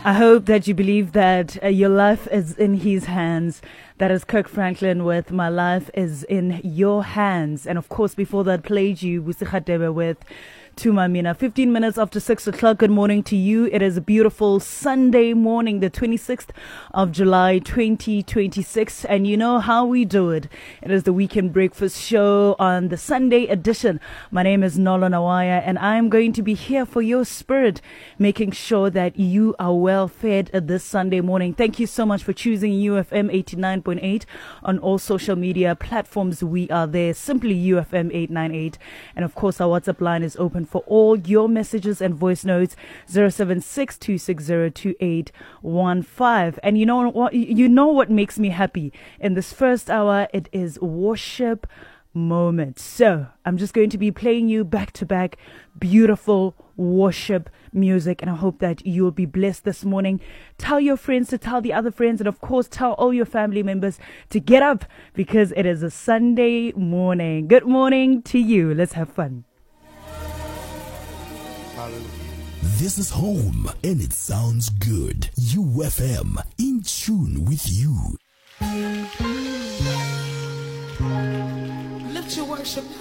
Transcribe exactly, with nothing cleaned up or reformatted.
I hope that you believe that uh, your life is in His hands. That is Kirk Franklin with My Life is in Your Hands. And of course, before that, played you Busi Khatebe with Tuma Mina. fifteen minutes after six o'clock. Good morning to you. It is a beautiful Sunday morning, the twenty-sixth of July, twenty twenty-six. And you know how we do it. It is the Weekend Breakfast Show on the Sunday edition. My name is Nolo Nawaya, and I am going to be here for your spirit, making sure that you are well fed this Sunday morning. Thank you so much for choosing U F M eighty-nine point eight on all social media platforms. We are there, simply U F M eight nine eight. And of course, our WhatsApp line is open for all your messages and voice notes, zero seven six two six zero two eight one five. And you know what, you know what makes me happy in this first hour? It is worship moment. So I'm just going to be playing you back to back beautiful worship music, and I hope that you'll be blessed this morning. Tell your friends to tell the other friends, and of course tell all your family members to get up, because it is a Sunday morning. Good morning to you. Let's have fun. This is home, and it sounds good. U F M, in tune with you. Lift your worship.